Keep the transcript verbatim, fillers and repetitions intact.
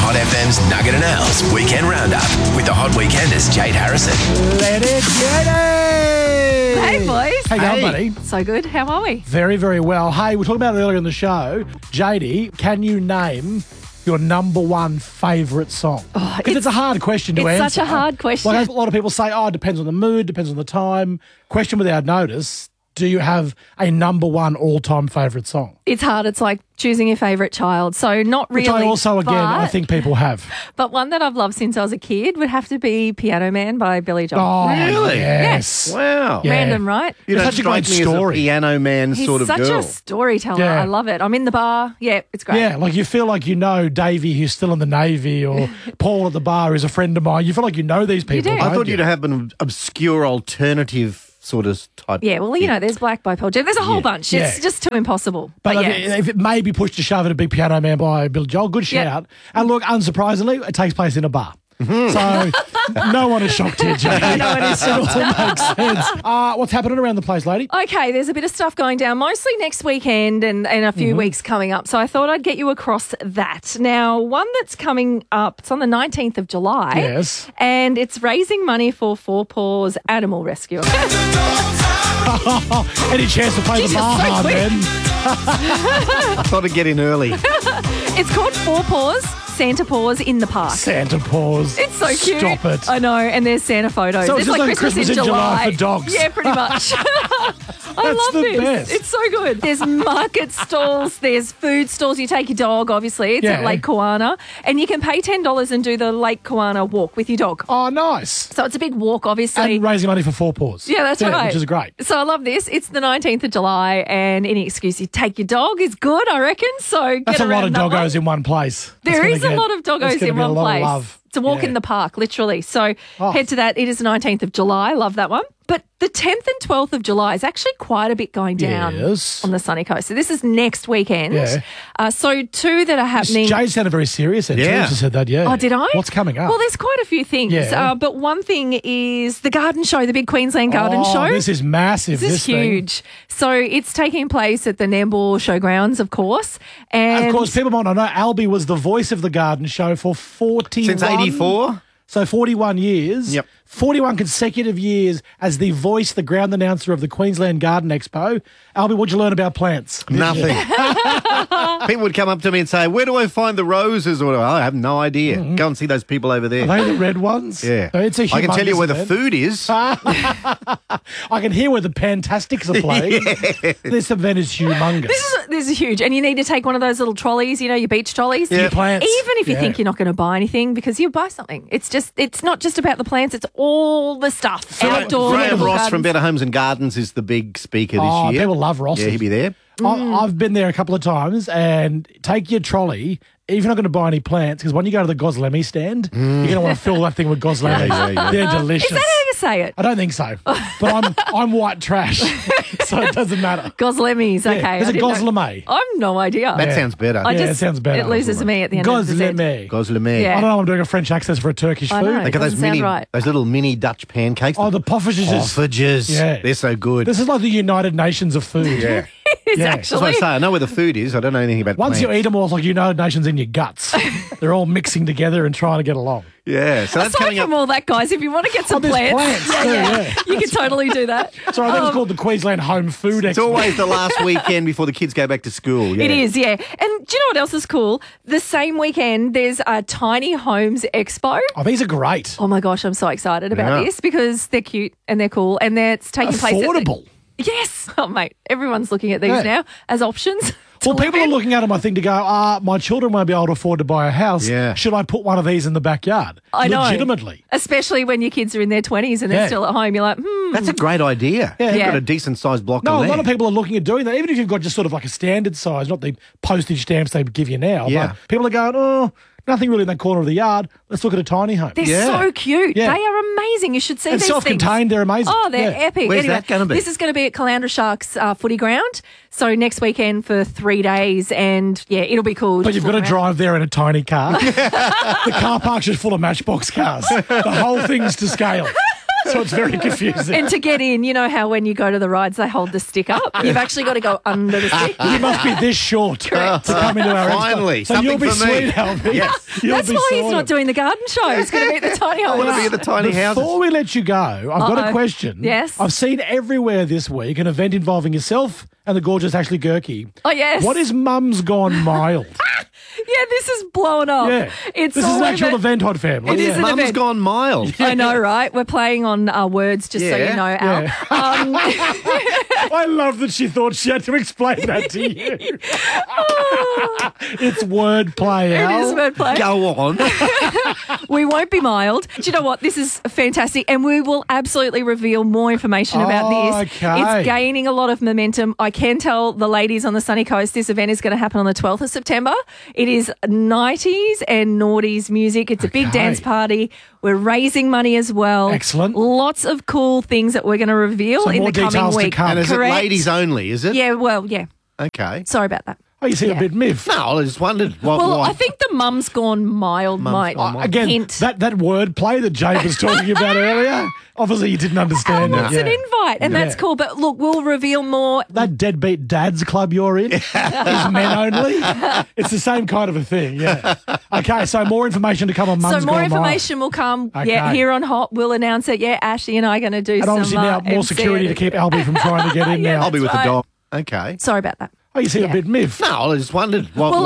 Hot F M's Nugget and Owls Weekend Roundup with the Hot Weekenders Jade Harrison. Let it get it! Hey, boys. How you going, buddy? So good. How are we? Very, very well. Hey, we were talking about it earlier in the show. J D, can you name your number one favourite song? Because Oh, it's, it's a hard question to it's answer. such a hard question. Like a lot of people say, oh, it depends on the mood, depends on the time. Question without notice, do you have a number one all-time favourite song? It's hard. It's like choosing your favourite child. So not really. Which I also, again, but, I think people have. But one that I've loved since I was a kid would have to be Piano Man by Billy Joel. Oh, Really? yes. Wow. Yeah. Random, right? You It's don't such a strike great me as a story. piano man He's sort of such girl. a storyteller. Yeah. I love it. I'm in the bar. Yeah, it's great. Yeah, like you feel like you know Davey who's still in the Navy or Paul at the bar who's a friend of mine. You feel like you know these people. do. I don't thought you? you'd have an obscure alternative sort of type. Yeah, well, you know, there's Black by Pearl Jam. There's a whole bunch. It's Yeah. just too impossible. But, But, I yeah. mean, if it may be pushed to shove, it'd be Piano Man by Bill Joel. Good Yep. shout. And look, unsurprisingly, it takes place in a bar. So no one is shocked here, Jay. No one is shocked. It all makes sense. Uh, what's happening around the place, lady? Okay, there's a bit of stuff going down, mostly next weekend and, and a few weeks coming up. So I thought I'd get you across that. Now, one that's coming up, it's on the nineteenth of July. Yes. And it's raising money for Four Paws Animal Rescue. Any chance to play Jesus, the bar so hard, quick. then? I thought I'd get in early. It's called Four Paws, Santa Paws in the Park. Santa Paws. It's so cute. Stop it. I know, and there's Santa photos. So There's it's just like Christmas in July for dogs. Yeah, pretty much. I That's love the this. best. It's so good. There's market stalls, there's food stalls. You take your dog, obviously. It's at Yeah. Lake Kawana. And you can pay ten dollars and do the Lake Kawana walk with your dog. Oh, nice. So it's a big walk, obviously. And raising money for Four Paws. Yeah, that's right. Which is great. So I love this. It's the nineteenth of July, and any excuse you take your dog is good, I reckon. So get That's a lot around of that one. doggos in one place. There That's is gonna a get- lot of that's doggos gonna in be a one lot of place. love. It's a walk Yeah. in the park, literally. So Oh. head to that. It is the nineteenth of July. Love that one. But the tenth and twelfth of July is actually quite a bit going down Yes. on the sunny coast. So this is next weekend. Yeah. Uh, so two that are happening. Jay sounded very serious then. Yeah. She said that, yeah. Oh, did I? What's coming up? Well, there's quite a few things. Yeah. Uh, but one thing is the garden show, the big Queensland garden oh, show. This is massive. This is thing. huge. So it's taking place at the Nambour Showgrounds, of course. And Of course, people might not know, Albie was the voice of the garden show for forty-one. Since eighty-four? So forty-one years. Yep. forty-one consecutive years as the voice, the ground announcer of the Queensland Garden Expo. Albie, what'd you learn about plants? Nothing. People would come up to me and say, where do I find the roses? Or I have no idea. Go and see those people over there. Are they the red ones? Yeah. So it's a I can tell you humongous where the event. food is. I can hear where the Fantastics are playing. This event is humongous. This is, this is huge. And you need to take one of those little trolleys, you know, your beach trolleys. Your plants. Even if you Yeah. think you're not going to buy anything, because you buy something. It's just, it's not just about the plants, it's all the stuff. Outdoor. Graham edible Ross from gardens. Better Homes and Gardens is the big speaker this Oh, year. people love Ross. Yeah, he'll be there. Mm. I, I've been there a couple of times, and take your trolley. If you're not going to buy any plants, because when you go to the Goslemi stand, you're going to want to fill that thing with Goslemi. Yeah, yeah, yeah. They're delicious. Is that how you say it? I don't think so, but I'm I'm white trash, so it doesn't matter. Goslemies, okay. Yeah, is I it didn't know. Gosleme? I've no idea. That Yeah. sounds better. I Yeah, just, it sounds better. It loses me at the end of the Z. Gosleme. Goslemere. Yeah. I don't know. I'm doing a French accent for a Turkish I food. know. They got those Doesn't sound mini, right. those little mini Dutch pancakes. Oh, the poffages. Sausages. Yeah. They're so good. This is like the United Nations of food. yeah. It's Yeah. That's what I actually. say. I know where the food is. I don't know anything about Once plants. you eat them all, it's like United Nations in your guts. They're all mixing together and trying to get along. Yeah. So that's Aside coming from up. all that, guys, if you want to get some Oh, there's plants, plants too, yeah. you can totally do that. So I think it's Um, called the Queensland Home Food Expo. It's always the last weekend before the kids go back to school. Yeah. It is, yeah. And do you know what else is cool? The same weekend, there's a Tiny Homes Expo. Oh, these are great. Oh my gosh, I'm so excited about Yeah. this because they're cute and they're cool and they're, it's taking place. at the- Affordable. Yes. Oh, mate. Everyone's looking at these Yeah. now as options. to Well, people live are in. looking at them, I think, to go, ah, my children won't be able to afford to buy a house. Yeah. Should I put one of these in the backyard? I know. Legitimately. Especially when your kids are in their twenties and they're Yeah. still at home. You're like, hmm. That's a great idea. Yeah. You've Yeah. got a decent sized block No, of a land. lot of people are looking at doing that, even if you've got just sort of like a standard size, not the postage stamps they give you now. Yeah. But people are going, oh, nothing really in that corner of the yard. Let's look at a tiny home. They're Yeah. so cute. Yeah. They are amazing. You should see And these self-contained, things. they're amazing. Oh, they're Yeah. epic. Where's anyway, that gonna be? This is going to be at Caloundra Sharks uh, footy ground. So next weekend for three days. And yeah, it'll be cool. But Just you've got to look around. drive there in a tiny car. The car park's just full of Matchbox cars. The whole thing's to scale. So it's very confusing. And to get in, you know how when you go to the rides, they hold the stick up? You've actually got to go under the stick. You must be this short to come into our Finally, expo. So something you'll be for me. sweet, Albie. Yes. You'll That's be why he's sorted. not doing the garden show. He's going to be at the tiny I want to house. be at the tiny houses. Before we let you go, I've got a Uh-oh. question. Yes? I've seen everywhere this week an event involving yourself and the gorgeous Ashley Gerke. Oh, yes. What is Mum's Gone Mild? Yeah, this is blowing up. Yeah. It's this is all an actual about- event, Hot Family. It is yeah. an Mum's event. gone mild. I know, right? We're playing on uh, words, just so Yeah. you know, Al. Yeah. Um, I love that she thought she had to explain that to you. It's wordplay, it Al. is wordplay. Go on. We won't be mild. Do you know what? This is fantastic. And we will absolutely reveal more information about Oh, this. okay. It's gaining a lot of momentum. I can tell the ladies on the sunny coast this event is going to happen on the twelfth of September. It is nineties and noughties music. It's a big Okay. dance party. We're raising money as well. Excellent. Lots of cool things that we're going to reveal So in more the coming details to week. come. And is Correct. it ladies only, is it? Yeah, well, yeah. Okay. Sorry about that. Oh, you seem Yeah. a bit miffed. No, I just wondered what. Well, why. I think the mum's gone mild might gone mild. Again, hint. that, that wordplay that Jade was talking about earlier, obviously you didn't understand It's it. an Yeah. invite, and that's Yeah. cool. But look, we'll reveal more. That deadbeat dads club you're in is men only. It's the same kind of a thing, yeah. Okay, so more information to come on Mum's So more Gone Mild. information will come. Yeah, Okay. here on Hot, we'll announce it. Yeah, Ashley and I are going to do And some. obviously uh, now more M C security to it. keep Albie from trying to get in Yeah, now. I'll be with right. the dog. Okay. Sorry about that. Oh, you seem Yeah. a bit miffed. No, I just wondered what. Well,